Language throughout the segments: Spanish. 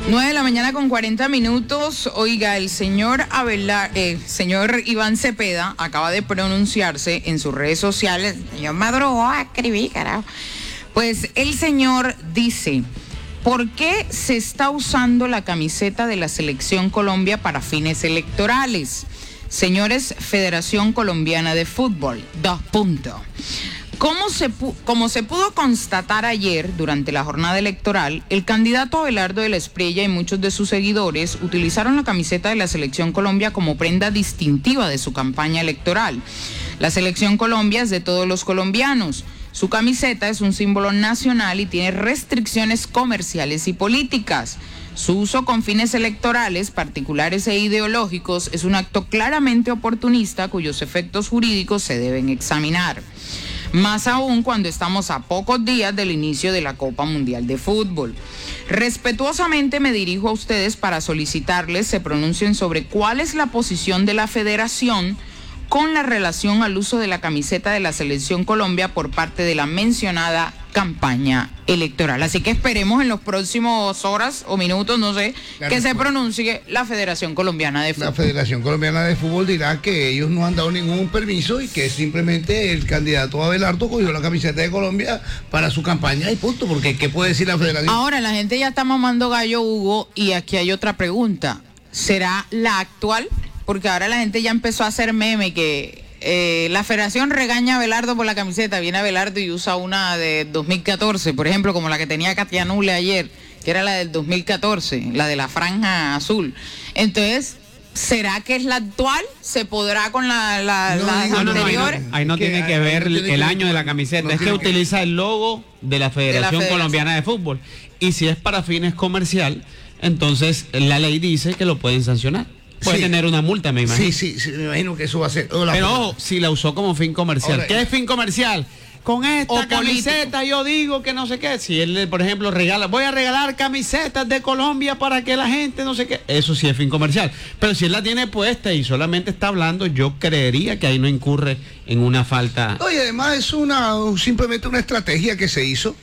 9 de la mañana con 40 minutos. Oiga, el señor señor Iván Cepeda acaba de pronunciarse en sus redes sociales. Yo madrugo a escribir, carajo. Pues el señor dice: ¿por qué se está usando la camiseta de la Selección Colombia para fines electorales? Señores, Federación Colombiana de Fútbol, 2 puntos. Como se pudo constatar ayer durante la jornada electoral, el candidato Abelardo de la Espriella y muchos de sus seguidores utilizaron la camiseta de la Selección Colombia como prenda distintiva de su campaña electoral. La Selección Colombia es de todos los colombianos. Su camiseta es un símbolo nacional y tiene restricciones comerciales y políticas. Su uso con fines electorales, particulares e ideológicos es un acto claramente oportunista cuyos efectos jurídicos se deben examinar. Más aún cuando estamos a pocos días del inicio de la Copa Mundial de Fútbol. Respetuosamente me dirijo a ustedes para solicitarles se pronuncien sobre cuál es la posición de la Federación con la relación al uso de la camiseta de la Selección Colombia por parte de la mencionada campaña electoral. Así que esperemos en los próximos horas o minutos, no sé, que se pronuncie la Federación Colombiana de Fútbol. La Federación Colombiana de Fútbol dirá que ellos no han dado ningún permiso y que simplemente el candidato Abelardo cogió la camiseta de Colombia para su campaña y punto, porque ¿qué puede decir la Federación? Ahora la gente ya está mamando gallo, Hugo, y aquí hay otra pregunta. ¿Será la actual? Porque ahora la gente ya empezó a hacer meme que la Federación regaña a Abelardo por la camiseta. Viene Abelardo y usa una de 2014, por ejemplo, como la que tenía Katia Nule ayer, que era la del 2014, la de la franja azul. Entonces, ¿será que es la actual? ¿Se podrá con las anteriores? Ahí no tiene que ver el año de la camiseta. Es que utiliza el logo de la Federación Colombiana de Fútbol. Y si es para fines comercial, entonces la ley dice que lo pueden sancionar. Puede tener una multa, me imagino. Sí, me imagino que eso va a ser. Pero si la usó como fin comercial. Ahora, ¿qué es fin comercial? Con esta camiseta político. Yo digo que no sé qué. Si él, por ejemplo, voy a regalar camisetas de Colombia para que la gente no sé qué. Eso sí es fin comercial. Pero si él la tiene puesta y solamente está hablando, yo creería que ahí no incurre en una falta. Oye, además es simplemente una estrategia que se hizo.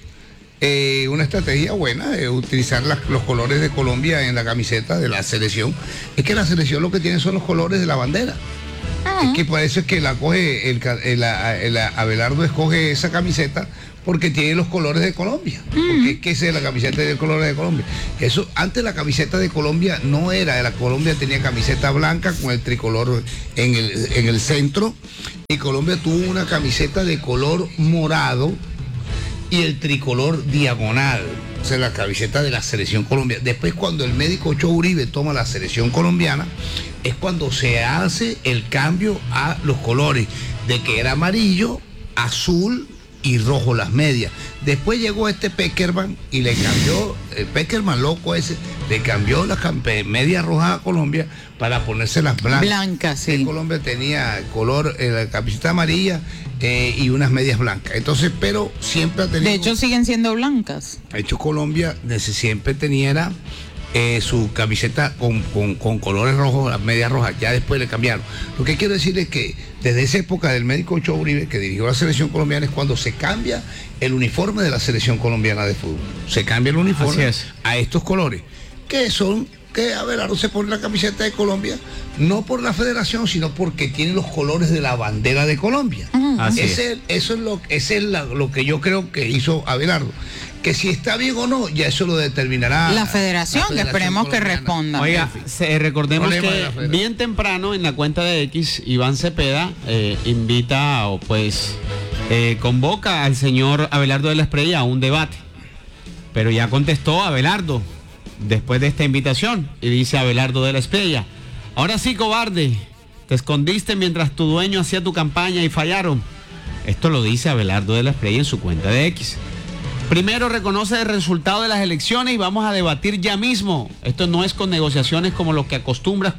Una estrategia buena de utilizar los colores de Colombia en la camiseta de la selección. Es que la selección lo que tiene son los colores de la bandera. Es que parece que la coge el Abelardo escoge esa camiseta porque tiene los colores de Colombia. Porque es que esa es la camiseta de colores de Colombia. Eso, antes la camiseta de Colombia no era de la Colombia, tenía camiseta blanca con el tricolor en el centro. Y Colombia tuvo una camiseta de color morado y el tricolor diagonal, o sea, la camiseta de la Selección Colombia. Después, cuando el médico Ochoa Uribe toma la Selección Colombiana, es cuando se hace el cambio a los colores, de que era amarillo, azul y rojo las medias. Después llegó Peckerman y le cambió, el Peckerman loco ese, le cambió las medias rojas a Colombia para ponerse las blancas. Blancas, sí. En Colombia tenía color, la camiseta amarilla y unas medias blancas. Entonces, pero siempre ha tenido... De hecho, siguen siendo blancas. De hecho, Colombia siempre tenía su camiseta con colores rojos, las medias rojas. Ya después le cambiaron. Lo que quiero decir es que desde esa época del médico Ochoa Uribe, que dirigió la Selección Colombiana, es cuando se cambia el uniforme de la Selección Colombiana de Fútbol. Se cambia el uniforme a estos colores, que Abelardo se pone la camiseta de Colombia, no por la Federación, sino porque tiene los colores de la bandera de Colombia. Eso es lo que yo creo que hizo Abelardo. Que si está bien o no, ya eso lo determinará la Federación, que esperemos que responda. Oiga, recordemos que bien temprano en la cuenta de X, Iván Cepeda invita o pues convoca al señor Abelardo de la Espriella a un debate. Pero ya contestó Abelardo después de esta invitación y dice Abelardo de la Espriella: ahora sí, cobarde, te escondiste mientras tu dueño hacía tu campaña y fallaron. Esto lo dice Abelardo de la Espriella en su cuenta de X. Primero reconoce el resultado de las elecciones y vamos a debatir ya mismo. Esto no es con negociaciones como lo que acostumbras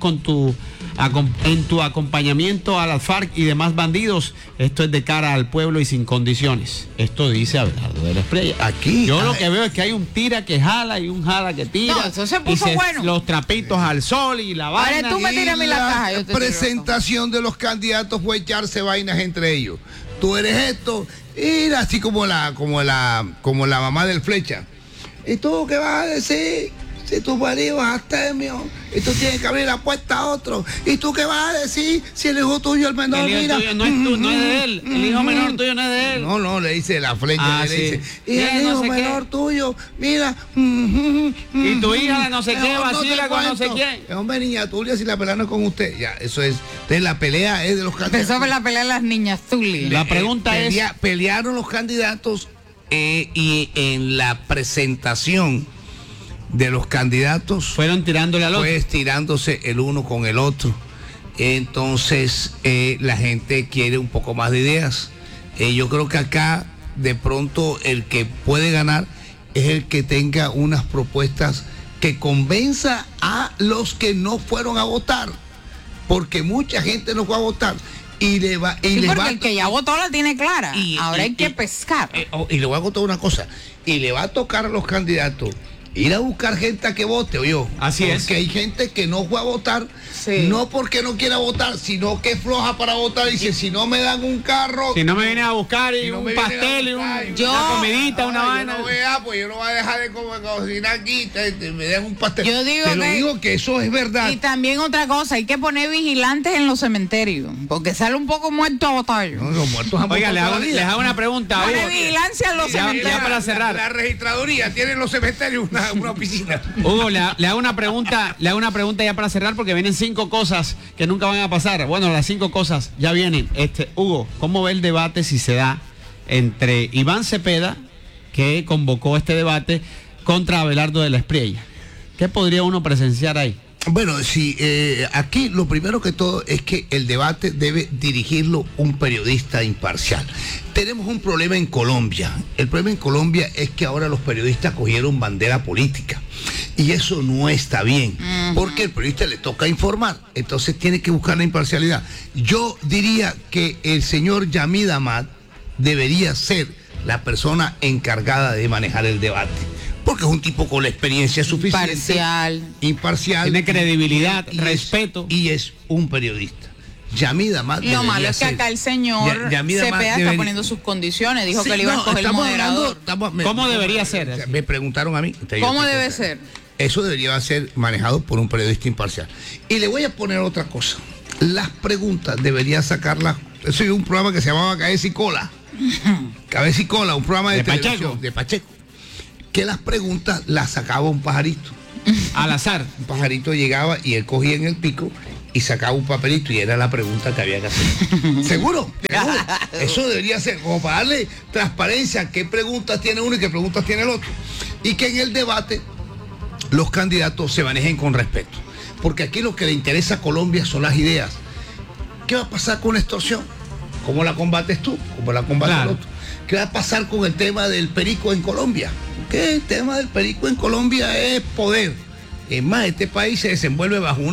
en tu acompañamiento a las FARC y demás bandidos. Esto es de cara al pueblo y sin condiciones. Esto dice Abelardo de la Espriella. Aquí yo lo que veo es que hay un tira que jala y un jala que tira. No, eso se puso bueno. Los trapitos al sol y la vaina. Ahora tú me tiras a mí la caja. La presentación de los candidatos fue echarse vainas entre ellos. Tú eres esto, y así como la mamá del Flecha. ¿Y tú qué vas a decir? si tu marido es astemio y tú tienes que abrir la puerta a otro, ¿y tú qué vas a decir si el hijo tuyo, el menor, el hijo tuyo no es de él, el hijo menor tuyo no es de él? No, le dice la flecha, le dice, y el hijo menor tuyo, mira, y tu hija no sé qué, vacila con no sé quién. Hombre, niña Tulia, si la pelea no es con usted, ya, eso es, entonces la pelea es de los candidatos. Eso fue la pelea de las niñas Zulia. La pregunta es... Pelearon los candidatos y en la presentación de los candidatos fueron tirándole al otro. Pues tirándose el uno con el otro. Entonces la gente quiere un poco más de ideas. Yo creo que acá de pronto el que puede ganar es el que tenga unas propuestas que convenza a los que no fueron a votar, porque mucha gente no fue a votar. Y le va, porque el que ya votó la tiene clara. Ahora hay que pescar. Y le voy a contar una cosa. Y le va a tocar a los candidatos ir a buscar gente a que vote, oye. Así es. Porque hay gente que no fue a votar, no porque no quiera votar, sino que es floja para votar. Dice, si no me dan un carro, si no me vienen a buscar y un pastel y una comidita, una vaina. Pues yo no voy a dejar de cocinar aquí, me dan un pastel. Yo digo que eso es verdad. Y también otra cosa, hay que poner vigilantes en los cementerios, porque sale un poco muerto a votar. No, los muertos han Oiga, les hago una pregunta. Hay vigilancia en los cementerios. Ya para cerrar. La registraduría tiene en los cementerios una oficina. Hugo, le hago una pregunta ya para cerrar, porque vienen 5 cosas que nunca van a pasar. Bueno, las 5 cosas ya vienen. Hugo, ¿cómo ve el debate si se da entre Iván Cepeda, que convocó este debate, contra Abelardo de la Espriella? ¿Qué podría uno presenciar ahí? Bueno, sí, aquí lo primero que todo es que el debate debe dirigirlo un periodista imparcial. Tenemos un problema en Colombia. El problema en Colombia es que ahora los periodistas cogieron bandera política. Y eso no está bien, porque el periodista le toca informar, entonces tiene que buscar la imparcialidad. Yo diría que el señor Yamid Amad debería ser la persona encargada de manejar el debate, porque es un tipo con la experiencia suficiente, imparcial, tiene credibilidad, respeto, y es un periodista. Yamid Amad. Lo malo es que acá el señor Cepeda está poniendo sus condiciones, dijo que le iba a escoger el moderador. ¿Cómo debería ser? Me preguntaron a mí. ¿Cómo debe ser? Eso debería ser manejado por un periodista imparcial. Y le voy a poner otra cosa. Las preguntas debería sacarlas. Eso es un programa que se llamaba Cabeza y Cola. Cabeza y Cola, un programa de televisión de Pacheco. Que las preguntas las sacaba un pajarito. Al azar. Un pajarito llegaba y él cogía en el pico y sacaba un papelito y era la pregunta que había que hacer. ¿Seguro? Eso debería ser como para darle transparencia a qué preguntas tiene uno y qué preguntas tiene el otro. Y que en el debate los candidatos se manejen con respeto. Porque aquí lo que le interesa a Colombia son las ideas. ¿Qué va a pasar con la extorsión? ¿Cómo la combates tú? ¿Cómo la combate el otro? ¿Qué va a pasar con el tema del perico en Colombia? Que el tema del perico en Colombia es poder. Es más, este país se desenvuelve bajo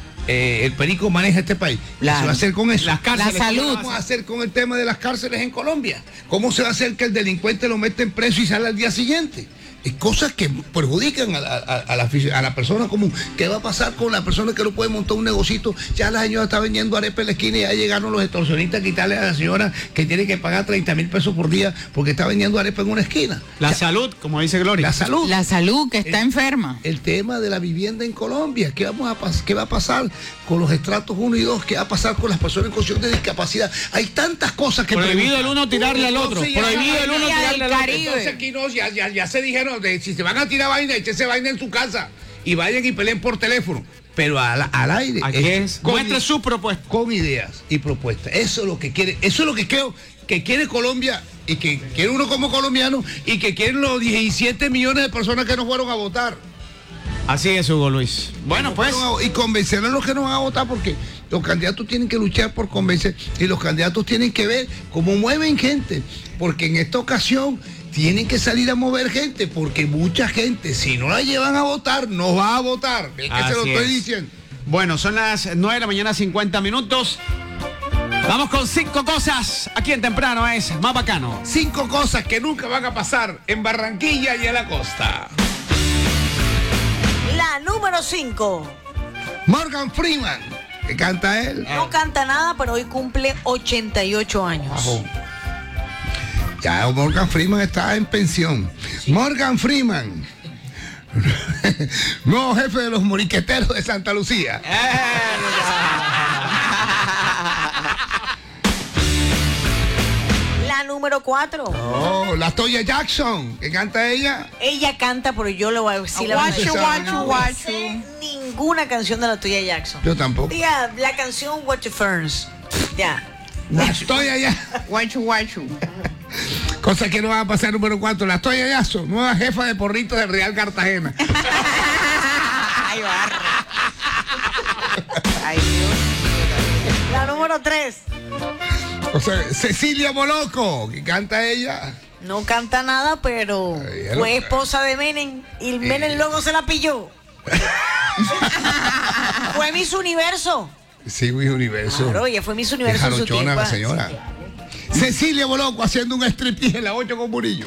el perico maneja este país. ¿Qué se va a hacer con eso? Las cárceles. La salud. ¿Qué vamos a hacer con el tema de las cárceles en Colombia? ¿Cómo se va a hacer que el delincuente lo meta en preso y sale al día siguiente? Cosas que perjudican a la persona común. ¿Qué va a pasar con la persona que no puede montar un negocito? Ya la señora está vendiendo arepa en la esquina y ya llegaron los extorsionistas a quitarle a la señora que tiene que pagar 30,000 pesos por día porque está vendiendo arepa en una esquina. Salud, como dice Gloria. La salud. La salud, que está enferma. El tema de la vivienda en Colombia. ¿Qué va a pasar con los estratos 1 y 2? ¿Qué va a pasar con las personas en condición de discapacidad? Hay tantas cosas que... Prohibido el uno tirarle al otro. Prohibido el uno tirarle al otro. Entonces aquí no, ya se dijeron, si se van a tirar vaina, échese vaina en su casa y vayan y peleen por teléfono, pero al aire. Aquí muestre su propuesta. Con ideas y propuestas. Eso es lo que quiere, eso es lo que creo que quiere Colombia y que quiere uno como colombiano y que quieren los 17 millones de personas que no fueron a votar. Así es, Hugo Luis. Bueno, pues. Y convencer a los que no van a votar, porque los candidatos tienen que luchar por convencer y los candidatos tienen que ver cómo mueven gente, porque en esta ocasión tienen que salir a mover gente, porque mucha gente, si no la llevan a votar, no va a votar. Es que se lo estoy diciendo. Bueno, son las 9 de la mañana, 50 minutos. Vamos con 5 cosas. Aquí en Temprano es más bacano. 5 cosas que nunca van a pasar en Barranquilla y en la costa. La número 5. Morgan Freeman. ¿Qué canta él? No canta nada, pero hoy cumple 88 años. Ajo. Ya Morgan Freeman está en pensión. Morgan Freeman Nuevo jefe de los moriqueteros de Santa Lucía. La número 4. Oh, la Toya Jackson, ¿qué canta ella? Ella canta, pero yo le voy a decir Guachu. ninguna canción de la Toya Jackson. Yo tampoco. Diga, la canción What You Ferns. Ya. La Toya Jackson. Guachu. Cosa que no va a pasar número 4. La Toya Jackson, nueva jefa de porritos del Real Cartagena. Ay, barra. Ay, Dios. La número 3. O sea, Cecilia Boloco, ¿qué canta ella? No canta nada, pero fue esposa de Menem y Menem luego se la pilló. Fue Miss Universo. Sí, Miss Universo. Claro, ella fue Miss Universo en su jarochona tiempo. la señora. Sí. Cecilia Boloco haciendo un striptease en la 8 con Murillo.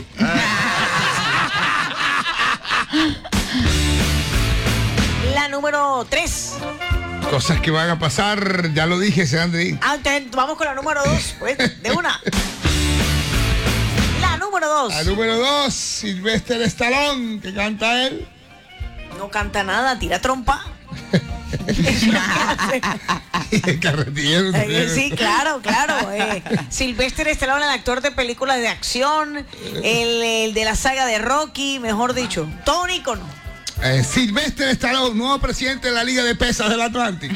La número 3. Cosas que van a pasar, ya lo dije, se han de ir. Entonces vamos con la número 2, pues, de una. La número 2. La número 2, Sylvester Stallone, que canta él. No canta nada, tira trompa. Carretillero. Sí, claro. Sylvester Stallone, el actor de películas de acción, el de la saga de Rocky, mejor dicho, todo un ícono. Sylvester Stallone, nuevo presidente de la Liga de Pesas del Atlántico.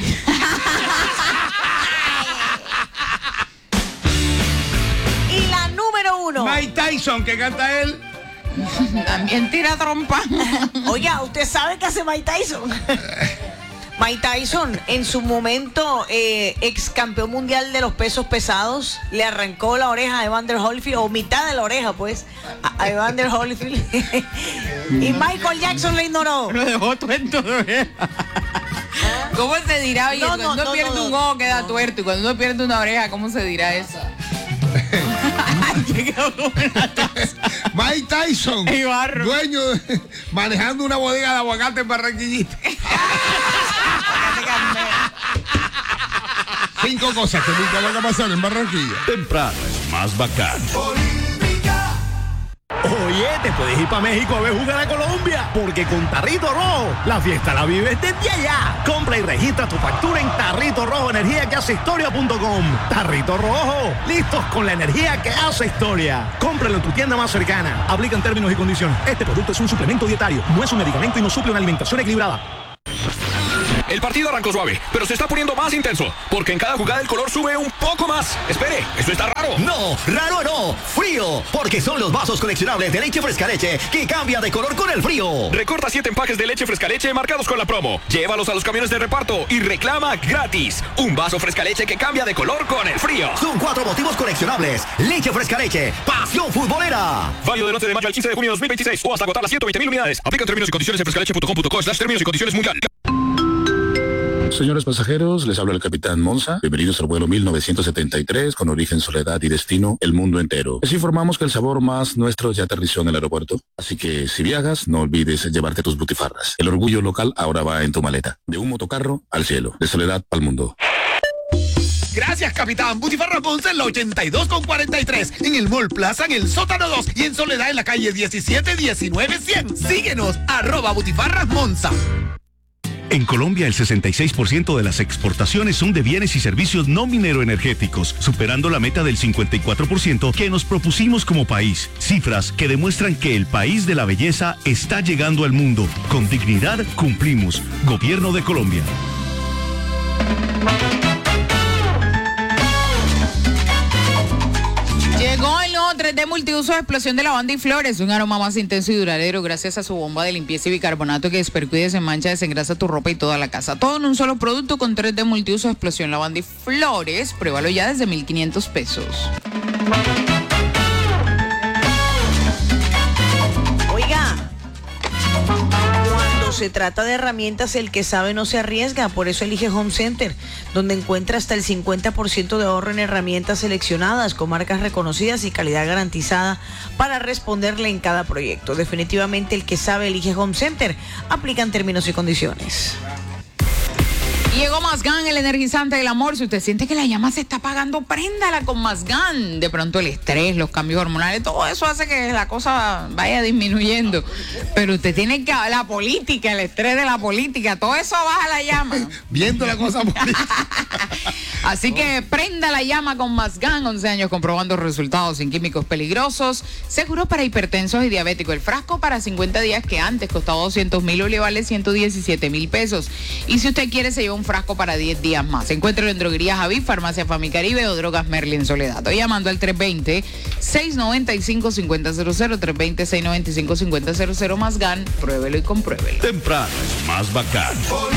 Y la número 1. Mike Tyson, que canta él. También tira trompa. Oiga, ¿usted sabe qué hace Mike Tyson? Mike Tyson, en su momento ex campeón mundial de los pesos pesados, le arrancó la oreja a Evander Holyfield, o mitad de la oreja, pues, a Evander Holyfield. Y Michael Jackson le ignoró. Lo dejó tuerto de oreja. ¿Cómo se dirá? Oye, cuando uno pierde un ojo queda tuerto, y cuando uno pierde una oreja, ¿cómo se dirá eso? Mike Tyson, dueño, manejando una bodega de aguacate en Barranquillita. 5 cosas que nunca van a pasar en Barranquilla. Temprano es más bacán. Oye, te puedes ir para México a ver jugar a Colombia, porque con Tarrito Rojo, la fiesta la vives desde allá. Compra y registra tu factura en Tarrito Rojo Energía que hace historia.com. Tarrito Rojo, listos con la energía que hace historia. Cómpralo en tu tienda más cercana. Aplican términos y condiciones. Este producto es un suplemento dietario, no es un medicamento y no suple una alimentación equilibrada. El partido arrancó suave, pero se está poniendo más intenso, porque en cada jugada el color sube un poco más. Espere, ¿eso está raro? No, raro no, frío, porque son los vasos coleccionables de leche fresca leche que cambian de color con el frío. Recorta 7 empaques de leche fresca leche marcados con la promo. Llévalos a los camiones de reparto y reclama gratis un vaso fresca leche que cambia de color con el frío. Son 4 motivos coleccionables. Leche fresca leche, pasión futbolera. Válido del 11 de mayo al 15 de junio de 2026 o hasta agotar las 120,000 unidades. Aplican términos y condiciones en frescaleche.com.co/términos y condiciones mundial. Señores pasajeros, les habla el capitán Monza. Bienvenidos al vuelo 1973 con origen, Soledad y destino el mundo entero. Les informamos que el sabor más nuestro ya aterrizó en el aeropuerto. Así que si viajas, no olvides llevarte tus butifarras. El orgullo local ahora va en tu maleta. De un motocarro al cielo, de Soledad al mundo. Gracias, capitán. Butifarra Monza en la 82 con 43. En el Mall Plaza, en el sótano 2. Y en Soledad en la calle 17 19 100. Síguenos, @Butifarras Monza. En Colombia, el 66% de las exportaciones son de bienes y servicios no mineroenergéticos, superando la meta del 54% que nos propusimos como país. Cifras que demuestran que el país de la belleza está llegando al mundo. Con dignidad cumplimos. Gobierno de Colombia. Llegó el nuevo 3D multiuso de explosión de lavanda y flores, un aroma más intenso y duradero gracias a su bomba de limpieza y bicarbonato que despercude, desenmancha, desengrasa tu ropa y toda la casa. Todo en un solo producto con 3D multiuso de explosión lavanda y flores. Pruébalo ya desde 1,500 pesos. Oiga, cuando se trata de herramientas, el que sabe no se arriesga. Por eso elige Home Center, donde encuentra hasta el 50% de ahorro en herramientas seleccionadas con marcas reconocidas y calidad garantizada para responderle en cada proyecto. Definitivamente el que sabe elige Home Center. Aplican términos y condiciones. Llegó Mazgán, el energizante del amor. Si usted siente que la llama se está apagando, préndala con Mazgán. De pronto el estrés, los cambios hormonales, todo eso hace que la cosa vaya disminuyendo. Pero usted tiene que la política, el estrés de la política, todo eso baja la llama. Viendo la cosa política. Así que prenda la llama con Mazgán. 11 años comprobando resultados sin químicos peligrosos. Seguro para hipertensos y diabéticos. El frasco para 50 días que antes costaba 200,000, hoy le vale 117,000 pesos. Y si usted quiere, se lleva un frasco para 10 días más. Encuéntralo en Droguerías Javi, Farmacia Famicaribe o Drogas Merlin Soledad. Estoy llamando al 320-695-5000, 320-695-5000. Mazgán, pruébelo y compruébelo. Temprano es más bacán.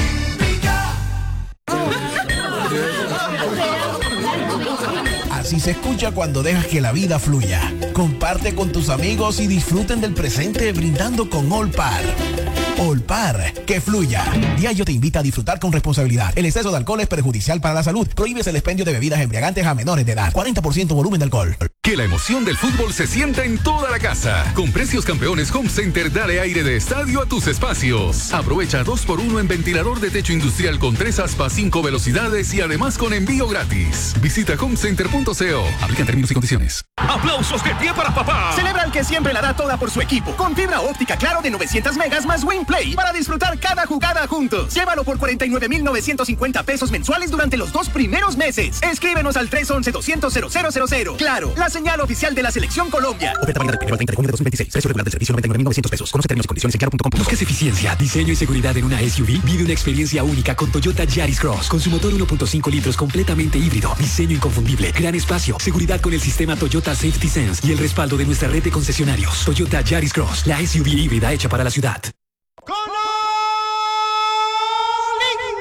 Así se escucha cuando dejas que la vida fluya. Comparte con tus amigos y disfruten del presente brindando con All Par. All Par, que fluya. Diageo te invita a disfrutar con responsabilidad. El exceso de alcohol es perjudicial para la salud. Prohíbes el expendio de bebidas embriagantes a menores de edad. 40% volumen de alcohol. Que la emoción del fútbol se sienta en toda la casa. Con precios campeones Home Center, dale aire de estadio a tus espacios. Aprovecha 2x1 en ventilador de techo industrial con 3 aspas, 5 velocidades y además con envío gratis. Visita homecenter.co. Aplican términos y condiciones. ¡Aplausos de pie para papá! Celebra al que siempre la da toda por su equipo. Con fibra óptica Claro de 900 megas más WinPlay para disfrutar cada jugada juntos. Llévalo por 49,950 pesos mensuales durante los 2 primeros meses. Escríbenos al 311-200-0000. Claro, la señal oficial de la Selección Colombia. Oferta válida del 1 al 30 de junio de 2026. Precio regular del servicio 99,900 pesos. Conoce términos y condiciones en claro.com. ¿Buscas eficiencia, diseño y seguridad en una SUV? Vive una experiencia única con Toyota Yaris Cross. Con su motor 1.5 litros completamente híbrido, diseño inconfundible, gran espacio, seguridad con el sistema Toyota Safety Sense y el respaldo de nuestra red de concesionarios. Toyota Yaris Cross, la SUV híbrida hecha para la ciudad.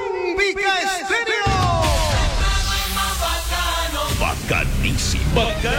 Bacanísimo. Bacán.